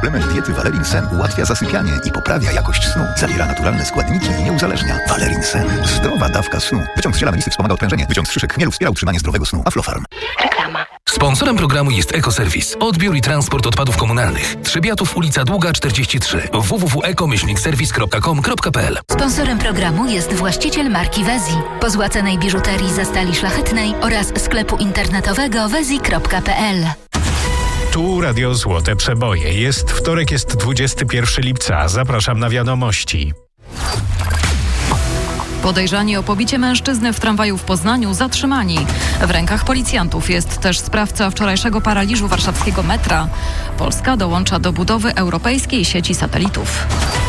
Suplement diety Valerin Sen ułatwia zasypianie i poprawia jakość snu. Zawiera naturalne składniki i nie uzależnia. Valerin Sen. Zdrowa dawka snu. Wyciąg z ziela melisy wspomaga odprężenie. Wyciąg z szyszek chmielu wspiera utrzymanie zdrowego snu. Aflofarm. Reklama. Sponsorem programu jest Ekoserwis. Odbiór i transport odpadów komunalnych. Trzebiatów, ulica Długa 43. www.eko-serwis.com.pl. Sponsorem programu jest właściciel marki Wezi. Pozłacanej biżuterii ze stali szlachetnej oraz sklepu internetowego wezi.pl. Tu Radio Złote Przeboje. Jest wtorek, jest 21 lipca. Zapraszam na wiadomości. Podejrzani o pobicie mężczyzny w tramwaju w Poznaniu zatrzymani. W rękach policjantów jest też sprawca wczorajszego paraliżu warszawskiego metra. Polska dołącza do budowy europejskiej sieci satelitów.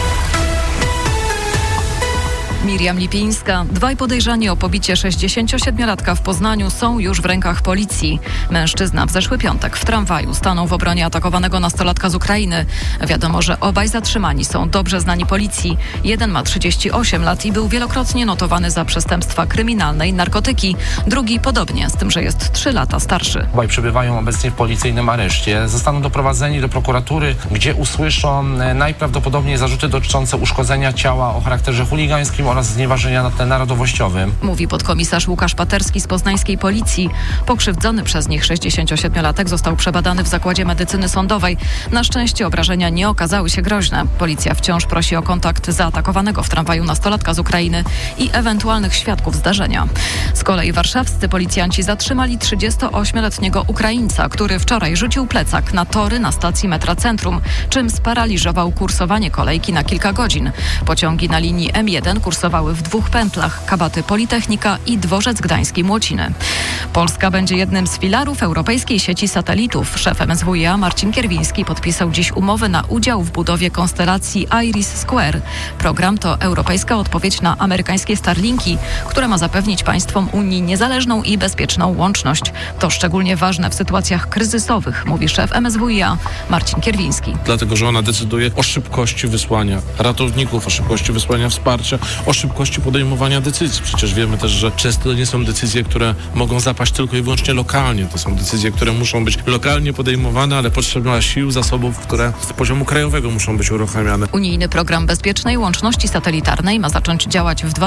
Miriam Lipińska. Dwaj podejrzani o pobicie 67-latka w Poznaniu są już w rękach policji. Mężczyzna w zeszły piątek w tramwaju stanął w obronie atakowanego nastolatka z Ukrainy. Wiadomo, że obaj zatrzymani są dobrze znani policji. Jeden ma 38 lat i był wielokrotnie notowany za przestępstwa kryminalne i narkotyki. Drugi podobnie, z tym, że jest 3 lata starszy. Obaj przebywają obecnie w policyjnym areszcie. Zostaną doprowadzeni do prokuratury, gdzie usłyszą najprawdopodobniej zarzuty dotyczące uszkodzenia ciała o charakterze chuligańskim oraz znieważenia na tle narodowościowym. Mówi podkomisarz Łukasz Paterski z poznańskiej policji. Pokrzywdzony przez nich 67-latek został przebadany w zakładzie medycyny sądowej. Na szczęście obrażenia nie okazały się groźne. Policja wciąż prosi o kontakt zaatakowanego w tramwaju nastolatka z Ukrainy i ewentualnych świadków zdarzenia. Z kolei warszawscy policjanci zatrzymali 38-letniego Ukraińca, który wczoraj rzucił plecak na tory na stacji metra Centrum, czym sparaliżował kursowanie kolejki na kilka godzin. Pociągi na linii M1 kursowały w 2 pętlach: Kabaty Politechnika i Dworzec Gdański Młociny. Polska będzie jednym z filarów europejskiej sieci satelitów. Szef MSWiA Marcin Kierwiński podpisał dziś umowę na udział w budowie konstelacji Iris Square. Program to europejska odpowiedź na amerykańskie Starlinki, które ma zapewnić państwom Unii niezależną i bezpieczną łączność. To szczególnie ważne w sytuacjach kryzysowych, mówi szef MSWiA Marcin Kierwiński. Dlatego, że ona decyduje o szybkości wysłania ratowników, o szybkości wysłania wsparcia, o szybkości podejmowania decyzji. Przecież wiemy też, że często to nie są decyzje, które mogą zapaść tylko i wyłącznie lokalnie. To są decyzje, które muszą być lokalnie podejmowane, ale potrzeba sił, zasobów, które z poziomu krajowego muszą być uruchamiane. Unijny program bezpiecznej łączności satelitarnej ma zacząć działać w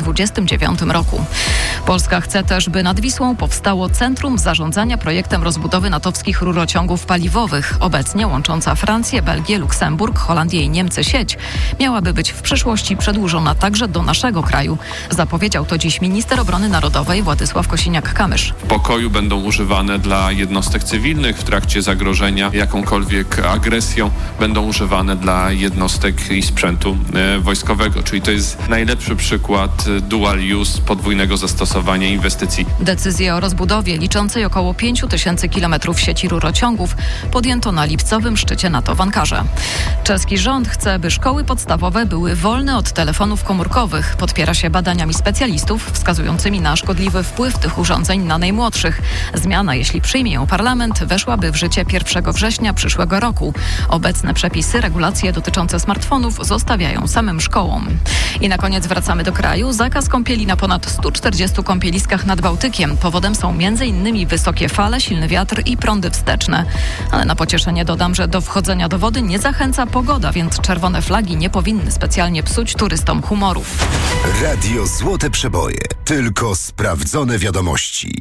2029 roku. Polska chce też, by nad Wisłą powstało Centrum Zarządzania Projektem Rozbudowy natowskich rurociągów paliwowych. Obecnie łącząca Francję, Belgię, Luksemburg, Holandię i Niemcy sieć miałaby być w przyszłości przedłużona także do naszego kraju. Zapowiedział to dziś minister obrony narodowej Władysław Kosiniak-Kamysz. W pokoju będą używane dla jednostek cywilnych, w trakcie zagrożenia jakąkolwiek agresją będą używane dla jednostek i sprzętu wojskowego. Czyli to jest najlepszy przykład dual use, podwójnego zastosowania inwestycji. Decyzję o rozbudowie liczącej około 5000 kilometrów sieci rurociągów podjęto na lipcowym szczycie NATO w Ankarze. Czeski rząd chce, by szkoły podstawowe były wolne od telefonów komórkowych. Podpiera się badaniami specjalistów wskazującymi na szkodliwy wpływ tych urządzeń na najmłodszych. Zmiana, jeśli przyjmie ją parlament, weszłaby w życie 1 września przyszłego roku. Obecne przepisy, regulacje dotyczące smartfonów zostawiają samym szkołom. I na koniec wracamy do kraju. Zakaz kąpieli na ponad 140 kąpieliskach nad Bałtykiem. Powodem są m.in. wysokie fale, silny wiatr i prądy wsteczne. Ale na pocieszenie dodam, że do wchodzenia do wody nie zachęca pogoda, więc czerwone flagi nie powinny specjalnie psuć turystom humorów. Radio Złote Przeboje. Tylko sprawdzone wiadomości.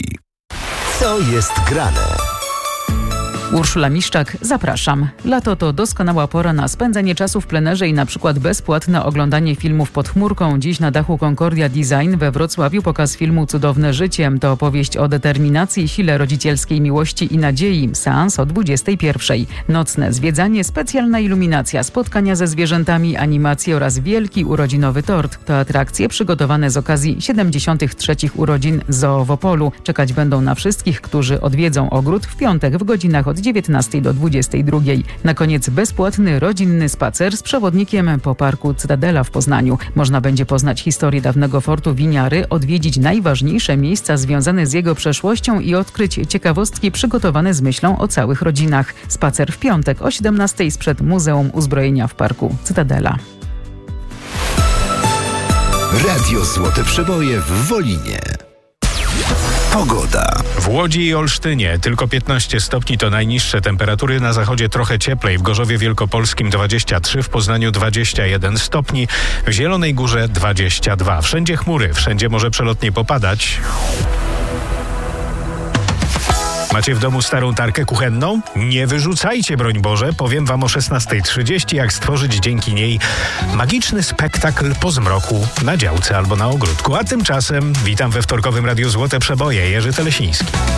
Co jest grane? Urszula Miszczak, zapraszam. Lato to doskonała pora na spędzenie czasu w plenerze i na przykład bezpłatne oglądanie filmów pod chmurką. Dziś na dachu Concordia Design we Wrocławiu pokaz filmu Cudowne życie. To opowieść o determinacji, sile rodzicielskiej miłości i nadziei. Seans o 21:00. Nocne zwiedzanie, specjalna iluminacja, spotkania ze zwierzętami, animacje oraz wielki urodzinowy tort. To atrakcje przygotowane z okazji 73. urodzin Zoo w Opolu. Czekać będą na wszystkich, którzy odwiedzą ogród w piątek w godzinach od 19 do 22. Na koniec bezpłatny rodzinny spacer z przewodnikiem po parku Cytadela w Poznaniu. Można będzie poznać historię dawnego fortu Winiary, odwiedzić najważniejsze miejsca związane z jego przeszłością i odkryć ciekawostki przygotowane z myślą o całych rodzinach. Spacer w piątek o 17 sprzed Muzeum Uzbrojenia w parku Cytadela. Radio Złote Przeboje w Wolinie. Pogoda. W Łodzi i Olsztynie tylko 15 stopni to najniższe temperatury, na zachodzie trochę cieplej, w Gorzowie Wielkopolskim 23, w Poznaniu 21 stopni, w Zielonej Górze 22. Wszędzie chmury, wszędzie może przelotnie popadać. Macie w domu starą tarkę kuchenną? Nie wyrzucajcie, broń Boże. Powiem wam o 16:30, jak stworzyć dzięki niej magiczny spektakl po zmroku na działce albo na ogródku. A tymczasem witam we wtorkowym Radiu Złote Przeboje. Jerzy Telesiński.